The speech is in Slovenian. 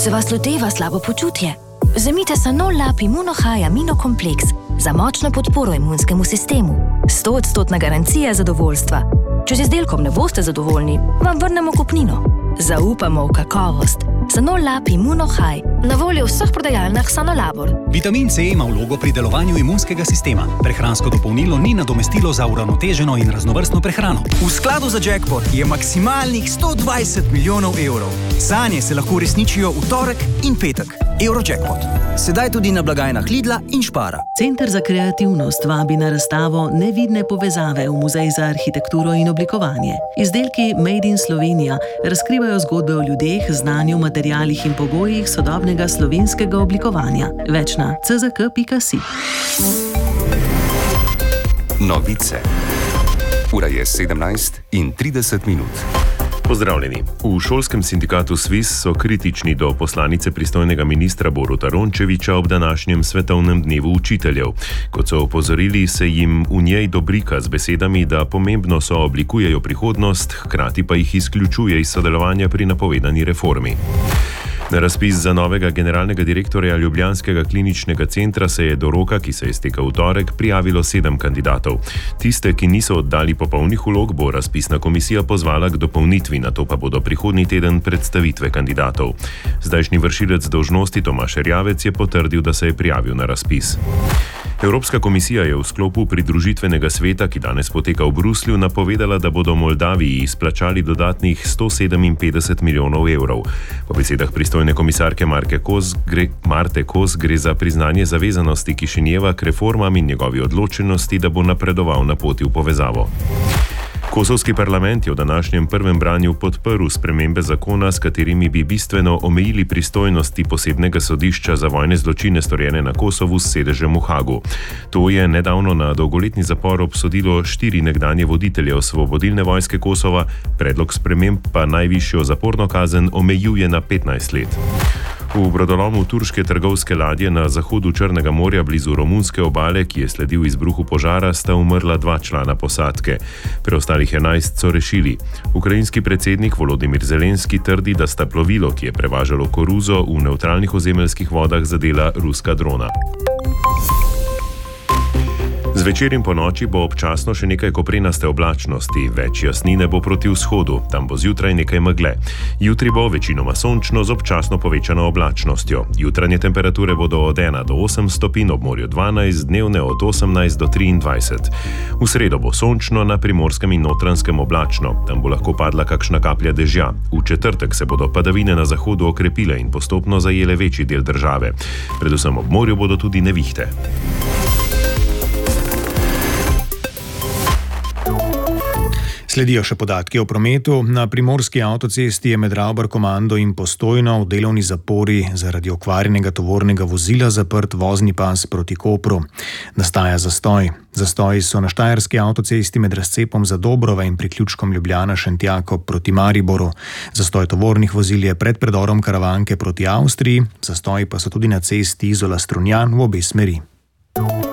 Se vas loteva slabo počutje? Vzemite Sanol-Lab Immuno-High aminokompleks za močno podporo imunskemu sistemu. 100% garancija zadovoljstva. Če z izdelkom ne boste zadovoljni, vam vrnemo kupnino. Zaupamo v kakovost. Sanol-Lab Immuno-High, na voljo v vseh prodajalnah Sanolabor. Vitamin C ima vlogo pri delovanju imunskega sistema. Prehransko dopolnilo ni nadomestilo za uravnoteženo in raznovrstno prehrano. V skladu za jackpot je maksimalnih 120 milijonov evrov. Sanje se lahko uresničijo v torek in petek. Eurojackpot. Sedaj tudi na blagajnah Lidla in Spara. Center za kreativnost vabi na razstavo Nevidne povezave v Muzej za arhitekturo in oblikovanje. Izdelki Made in Slovenija razkrivajo zgodbe o ljudeh, znanju, materialih in pogojih sodobnega slovenskega oblikovanja. Več na czk.si. Novice. Ura je 17:30. Pozdravljeni. V šolskem sindikatu SVIS so kritični do poslanice pristojnega ministra Boruta Rončevića ob današnjem svetovnem dnevu učiteljev. Kot so opozorili, se jim v njej dobrika z besedami, da pomembno sooblikujejo prihodnost, hkrati pa jih izključuje iz sodelovanja pri napovedani reformi. Na razpis za novega generalnega direktorja Ljubljanskega kliničnega centra se je do roka, ki se je iztekel v torek, prijavilo 7 kandidatov. Tiste, ki niso oddali popolnih vlog, bo razpisna komisija pozvala k dopolnitvi, nato pa bodo prihodnji teden predstavitve kandidatov. Zdajšnji vršilec dolžnosti Tomaž Erjavec je potrdil, da se je prijavil na razpis. Evropska komisija je v sklopu pridružitvenega sveta, ki danes poteka v Bruslju, napovedala, da bodo Moldaviji izplačali dodatnih 157 milijonov evrov. Po besedah pristojne komisarke Marte Kos gre za priznanje zavezanosti Kišinjeva k reformam in njegovi odločenosti, da bo napredoval na poti v povezavo. Kosovski parlament je v današnjem prvem branju podprl spremembe zakona, s katerimi bi bistveno omejili pristojnosti posebnega sodišča za vojne zločine storjene na Kosovu s sedežem v Hagu. To je nedavno na dolgoletni zapor obsodilo 4 nekdanje voditelje Osvobodilne vojske Kosova, predlog sprememb pa najvišjo zaporno kazen omejuje na 15 let. V brodolomu turške trgovske ladje na zahodu Črnega morja blizu romunske obale, ki je sledil izbruhu požara, sta umrla 2 člana posadke. Preostalih 11 so rešili. Ukrajinski predsednik Volodimir Zelenski trdi, da sta plovilo, ki je prevažalo koruzo, v nevtralnih ozemeljskih vodah zadela ruska drona. Zvečer in po noči bo občasno še nekaj koprenaste oblačnosti, več jasnine bo proti vzhodu, tam bo zjutraj nekaj megle. Jutri bo večinoma sončno z občasno povečano oblačnostjo. Jutranje temperature bodo od 1 do 8 stopinj, ob morju 12, dnevne od 18 do 23. V sredo bo sončno, na Primorskem in Notranjskem oblačno, tam bo lahko padla kakšna kaplja dežja. V četrtek se bodo padavine na zahodu okrepile in postopno zajele večji del države. Predvsem ob morju bodo tudi nevihte. Sledijo še podatki o prometu. Na primorski avtocesti je med Ravbar-Komando in Postojno v delovni zapori zaradi okvarjenega tovornega vozila zaprt vozni pas proti Kopru. Nastaja zastoj. Zastoji so na štajerski avtocesti med razcepom Zadobrova in priključkom Ljubljana-Šentjakov proti Mariboru. Zastoj tovornih vozil je pred predorom Karavanke proti Avstriji, zastoji pa so tudi na cesti Izola-Strunjan v obe smeri.